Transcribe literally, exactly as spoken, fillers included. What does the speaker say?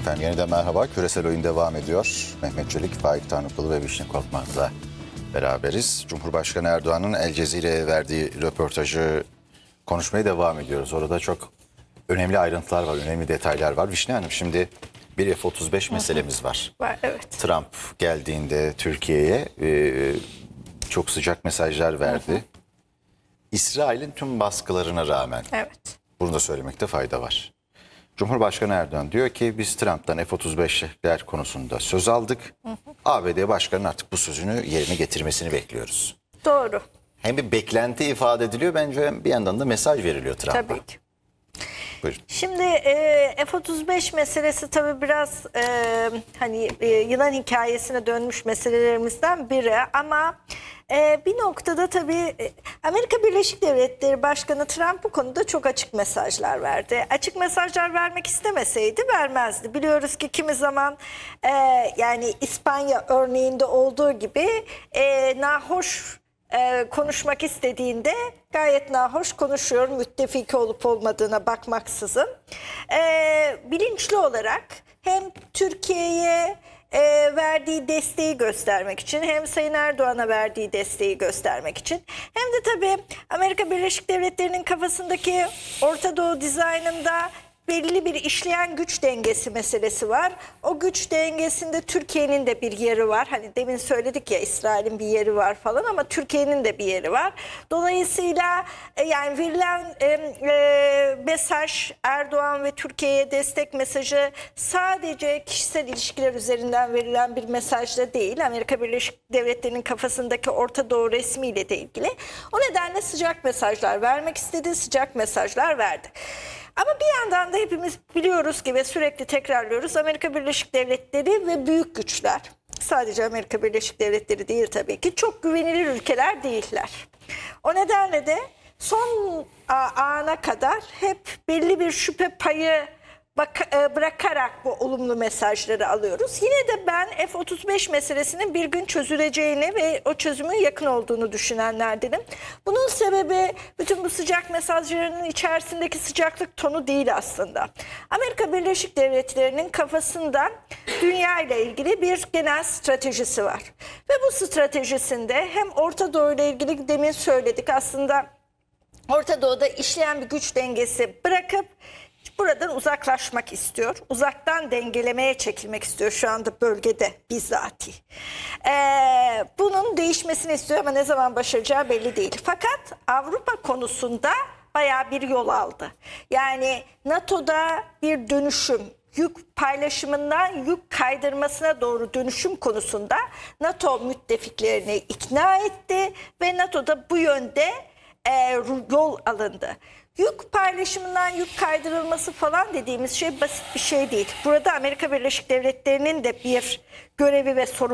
Efendim yeniden merhaba. Küresel oyun devam ediyor. Mehmet Çelik, Faik Tanrıkulu ve Vişne Korkmaz'la beraberiz. Cumhurbaşkanı Erdoğan'ın El Cezire'ye verdiği röportajı konuşmaya devam ediyoruz. Orada çok önemli ayrıntılar var, önemli detaylar var. Vişne Hanım, şimdi bir F otuz beş meselemiz var. Var, evet. Trump geldiğinde Türkiye'ye e, çok sıcak mesajlar verdi. Hı hı. İsrail'in tüm baskılarına rağmen. Evet. Bunu da söylemekte fayda var. Cumhurbaşkanı Erdoğan diyor ki biz Trump'tan F otuz beşler konusunda söz aldık. Hı hı. A B D Başkanı'nın artık bu sözünü yerine getirmesini bekliyoruz. Doğru. Hem bir beklenti ifade ediliyor, bence hem bir yandan da mesaj veriliyor Trump'a. Tabii ki. Buyurun. Şimdi e, F otuz beş meselesi tabii biraz e, hani e, yılan hikayesine dönmüş meselelerimizden biri ama e, bir noktada tabii e, Amerika Birleşik Devletleri Başkanı Trump bu konuda çok açık mesajlar verdi. Açık mesajlar vermek istemeseydi vermezdi. Biliyoruz ki kimi zaman e, yani İspanya örneğinde olduğu gibi e, nahoş Ee, konuşmak istediğinde gayet nahoş konuşuyor, müttefiki olup olmadığına bakmaksızın. Ee, bilinçli olarak hem Türkiye'ye e, verdiği desteği göstermek için, hem Sayın Erdoğan'a verdiği desteği göstermek için, hem de tabii Amerika Birleşik Devletleri'nin kafasındaki Orta Doğu dizaynında belli bir işleyen güç dengesi meselesi var. O güç dengesinde Türkiye'nin de bir yeri var. Hani demin söyledik ya, İsrail'in bir yeri var falan ama Türkiye'nin de bir yeri var. Dolayısıyla e, yani verilen e, e, mesaj, Erdoğan ve Türkiye'ye destek mesajı sadece kişisel ilişkiler üzerinden verilen bir mesaj da değil. Amerika Birleşik Devletleri'nin kafasındaki Orta Doğu resmiyle de ilgili. O nedenle sıcak mesajlar vermek istedi, sıcak mesajlar verdi. Ama bir yandan da hepimiz biliyoruz ki ve sürekli tekrarlıyoruz, Amerika Birleşik Devletleri ve büyük güçler, sadece Amerika Birleşik Devletleri değil tabii ki, çok güvenilir ülkeler değiller. O nedenle de son ana kadar hep belli bir şüphe payı bırakarak bu olumlu mesajları alıyoruz. Yine de ben F otuz beş meselesinin bir gün çözüleceğini ve o çözümün yakın olduğunu düşünenlerdenim. Bunun sebebi bütün bu sıcak mesajlarının içerisindeki sıcaklık tonu değil aslında. Amerika Birleşik Devletleri'nin kafasında dünya ile ilgili bir genel stratejisi var. Ve bu stratejisinde hem Orta Doğu ile ilgili demin söyledik, aslında Orta Doğu'da işleyen bir güç dengesi bırakıp buradan uzaklaşmak istiyor. Uzaktan dengelemeye çekilmek istiyor şu anda bölgede bizzati. Ee, bunun değişmesini istiyor ama ne zaman başaracağı belli değil. Fakat Avrupa konusunda bayağı bir yol aldı. Yani NATO'da bir dönüşüm, yük paylaşımından yük kaydırmasına doğru dönüşüm konusunda NATO müttefiklerini ikna etti ve NATO'da bu yönde e, yol alındı. Yük paylaşımından yük kaydırılması falan dediğimiz şey basit bir şey değil. Burada Amerika Birleşik Devletleri'nin de bir görevi ve sorumluluğu